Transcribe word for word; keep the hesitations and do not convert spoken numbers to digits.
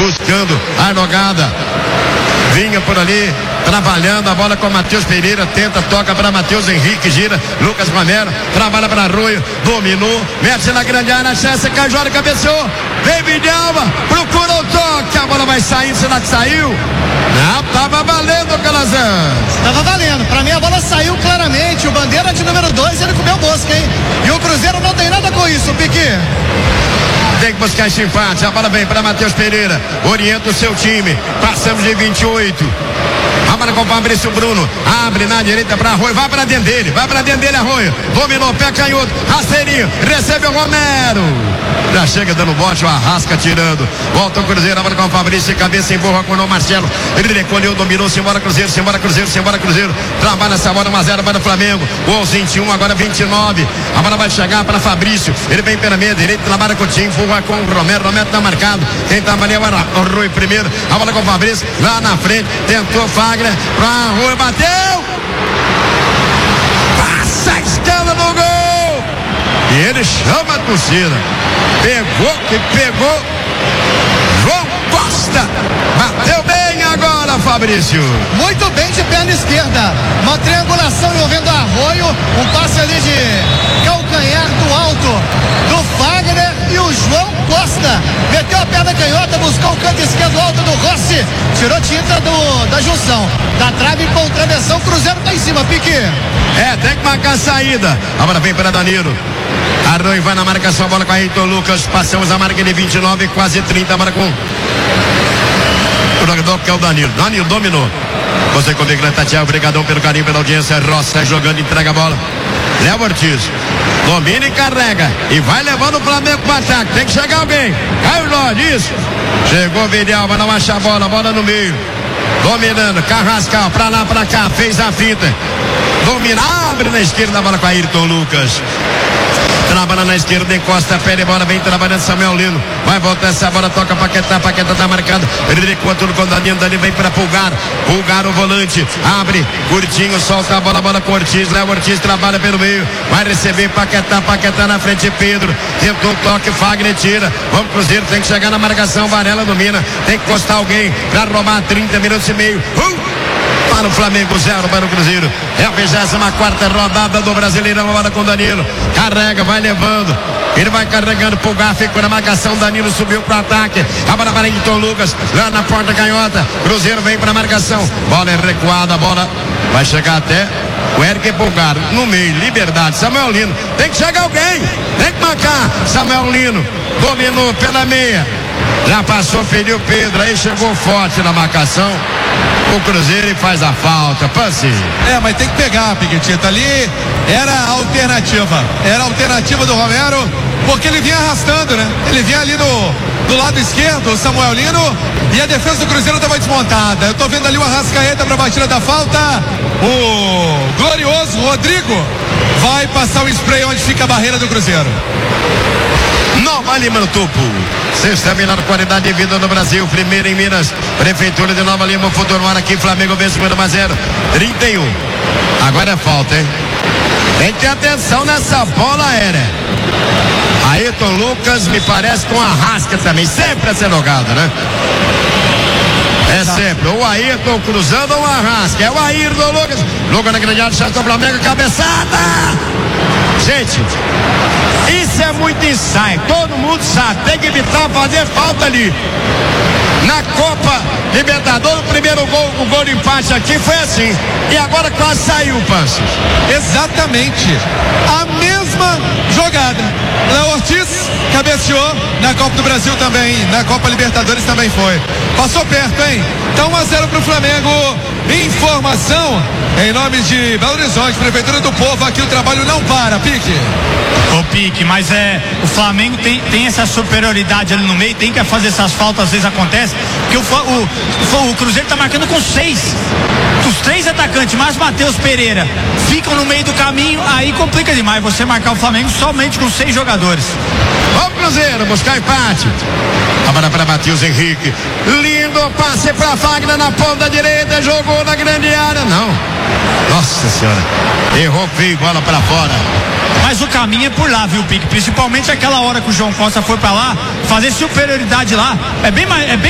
buscando a jogada. Vinha por ali, trabalhando a bola com Matheus Pereira, tenta, toca para Matheus Henrique, gira, Lucas Romero, trabalha para Arroio, dominou, mete na grande área, chance, Cajora, cabeceou, vem Vidalva, procura o toque, a bola vai saindo, será que saiu? Não, tava valendo, Calazans. Tava valendo, pra mim a bola saiu claramente, o bandeira de número dois, ele comeu mosca, hein? E o Cruzeiro não tem nada com isso, Piqui. Tem que buscar esse empate. A bola vem para Matheus Pereira. Orienta o seu time. Passamos de vinte e oito. A bola com o Fabrício Bruno. Abre na direita para Arroio. Vai para dentro dele. Vai para dentro dele, Arroio. Dominou, pé canhoto. Rasteirinho. Recebe o Romero. Já chega dando bote, o Arrasca tirando. Volta o Cruzeiro. A bola com o Fabrício. Cabeça empurra com o Marcelo. Ele recolheu, dominou. Simbora Cruzeiro. Simbora Cruzeiro. Simbora Cruzeiro. Trabalha essa bola. um a zero para o Flamengo. Gol vinte e um, agora vinte e nove. A bola vai chegar para Fabrício. Ele vem pela meia direita. Trabalha com o time. Empurra com o Romero. Romero tá marcado. Quem tá ali é o Rui primeiro. A bola com o Fabrício. Lá na frente. Tentou Fagner. Pra Rui. Bateu. Passa a escala no gol. E ele chama a torcida. Pegou que pegou. João Costa. Bateu bem agora, Fabrício. Muito bem de perna esquerda. Uma triangulação envolvendo Arroio. Um passe ali de calcanhar do alto do Fagner e o João Costa. Meteu a perna canhota, buscou o canto esquerdo alto do Rossi. Tirou tinta do, da junção. Da trave com travessão. Cruzeiro tá em cima, Pique. É, tem que marcar a saída. Agora vem para Danilo. Arroio vai na marcação, bola com Ayrton Lucas. Passamos a marca de vinte e nove, quase trinta. Agora com o jogador que é o Danilo. Danilo dominou. Você comigo, né, Tatiana? Obrigadão pelo carinho, pela audiência. Roça jogando, entrega a bola. Léo Ortiz. Domina e carrega. E vai levando o Flamengo para o ataque. Tem que chegar alguém. Caio Lorde, isso. Chegou o Vidal, não acha a bola. Bola no meio. Dominando. Carrascal, pra lá, pra cá. Fez a fita. Domina, abre na esquerda a bola com Ayrton Lucas. Trabalha na esquerda, encosta a pé de bola, vem trabalhando Samuel Lino. Vai voltar essa bola, toca Paquetá, Paquetá tá marcado. Ele recua tudo com o Danilo, Danilo vem para Pulgar. Pulgar o volante, abre, curtinho, solta a bola, a bola com Ortiz. Léo Ortiz trabalha pelo meio, vai receber Paquetá, Paquetá na frente de Pedro. Tentou o toque, Fagner tira. Vamos Cruzeiro, tem que chegar na marcação, Varela domina. Tem que encostar alguém para roubar trinta minutos e meio. Uh! Para o Flamengo, zero para o Cruzeiro. É a vigésima quarta rodada do Brasileirão. Agora com Danilo. Carrega, vai levando. Ele vai carregando, Pulgar ficou na marcação. Danilo subiu para o ataque. A bola para Ayrton Lucas. Lá na porta canhota. Cruzeiro vem para a marcação. Bola é recuada. A bola vai chegar até o Eric Pulgar. No meio, liberdade. Samuel Lino. Tem que chegar alguém. Tem que marcar. Samuel Lino. Dominou pela meia. Já passou, pediu Pedro. Aí chegou forte na marcação. O Cruzeiro e faz a falta, passe. É, mas tem que pegar, Piquetita. Ali era a alternativa. Era a alternativa do Romero, porque ele vinha arrastando, né? Ele vinha ali no, do lado esquerdo, o Samuel Lino, e a defesa do Cruzeiro estava desmontada. Eu tô vendo ali o Arrascaeta para a batida da falta. O glorioso Rodrigo vai passar o spray onde fica a barreira do Cruzeiro. Nova Lima no topo. Sexta melhor qualidade de vida no Brasil. Primeiro em Minas. Prefeitura de Nova Lima. Futuro ar aqui. Flamengo vence por um a zero. trinta e um. Agora é falta, hein? Tem que ter atenção nessa bola aérea. Ayrton Lucas me parece com a Arrasca também. Sempre a ser jogado, né? É sempre. O Ayrton cruzando ou o Arrasca. É o Ayrton Lucas. Lucas na grande área. Chance do Flamengo. Cabeçada. Gente, isso é muito ensaio, todo mundo sabe, tem que evitar fazer falta ali. Na Copa Libertadores, o primeiro gol, o gol de empate aqui foi assim, e agora quase saiu o Panças. Exatamente, a mesma jogada. Léo Ortiz cabeceou, na Copa do Brasil também, na Copa Libertadores também foi. Passou perto, hein? Então um a zero pro Flamengo. Informação em nome de Belo Horizonte, Prefeitura do Povo, aqui o trabalho não para, Pique. Ô Pique, mas é, o Flamengo tem, tem essa superioridade ali no meio, tem que fazer essas faltas, às vezes acontece, porque o, o, o Cruzeiro tá marcando com seis, os três atacantes, mais Matheus Pereira, ficam no meio do caminho, aí complica demais você marcar o Flamengo somente com seis jogadores. Vamos Cruzeiro, buscar empate. A bola para Matheus Henrique, lindo passe para Fagner na ponta direita, jogou na grande área, não, nossa senhora, errou feio, bola para fora. Mas o caminho é por lá, viu, Pique? Principalmente aquela hora que o João Costa foi pra lá, fazer superioridade lá, é bem mais, é bem